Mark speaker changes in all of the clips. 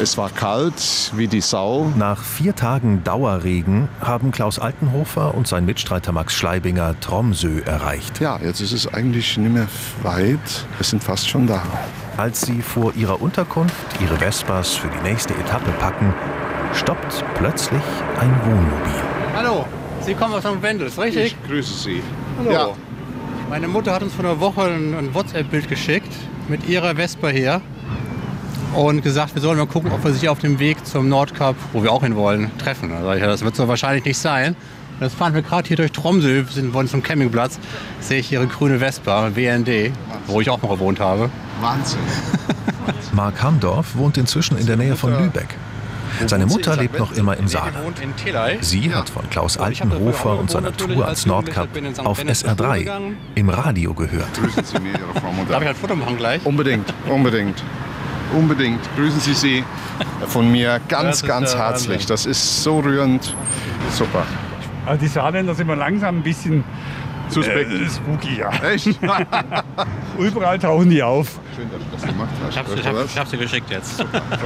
Speaker 1: Es war kalt wie die Sau.
Speaker 2: Nach 4 Tagen Dauerregen haben Klaus Altenhofer und sein Mitstreiter Max Schleibinger Tromsø erreicht.
Speaker 1: Ja, jetzt ist es eigentlich nicht mehr weit. Wir sind fast schon da.
Speaker 2: Als sie vor ihrer Unterkunft ihre Vespas für die nächste Etappe packen, stoppt plötzlich ein Wohnmobil.
Speaker 3: Hallo, Sie kommen aus St. Wendel, richtig?
Speaker 1: Ich grüße Sie.
Speaker 3: Hallo.
Speaker 1: Ja.
Speaker 3: Meine Mutter hat uns vor einer Woche ein WhatsApp-Bild geschickt mit ihrer Vespa hier und gesagt, wir sollen mal gucken, ob wir sich auf dem Weg zum Nordkap, wo wir auch hin wollen, treffen. Da sag ich, ja, das wird so wahrscheinlich nicht sein. Und jetzt fahren wir gerade hier durch Tromsø, wollen zum Campingplatz, sehe ich ihre grüne Vespa, WND, wo ich auch mal gewohnt habe.
Speaker 1: Wahnsinn.
Speaker 2: Mark Hamdorf wohnt inzwischen in der Nähe von Lübeck. Seine Mutter lebt noch immer im Saarland. Sie hat von Klaus Altenhofer und seiner Tour ans Nordkap auf SR3 im Radio gehört.
Speaker 1: Grüßen Sie mir Ihre Frau Mutter.
Speaker 3: Darf ich ein Foto machen gleich?
Speaker 1: Unbedingt, unbedingt. Unbedingt. Grüßen Sie sie von mir ganz, ganz herzlich. Das ist so rührend. Super.
Speaker 4: Also die Saarländer sind wir langsam ein bisschen
Speaker 1: Suspekt.
Speaker 4: spooky, ja.
Speaker 1: Echt?
Speaker 4: Überall tauchen die auf.
Speaker 1: Schön, dass du das gemacht hast.
Speaker 3: Ich hab sie geschickt jetzt.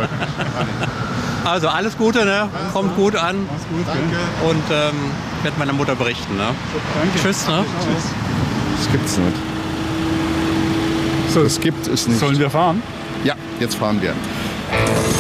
Speaker 3: Also alles Gute, ne? Kommt gut an.
Speaker 1: Danke.
Speaker 3: Und werde meiner Mutter berichten, ne?
Speaker 4: Danke.
Speaker 3: Tschüss, ne?
Speaker 1: Das gibt's nicht.
Speaker 4: So,
Speaker 1: Das gibt es nicht.
Speaker 4: sollen wir fahren?
Speaker 1: Ja, jetzt fahren wir.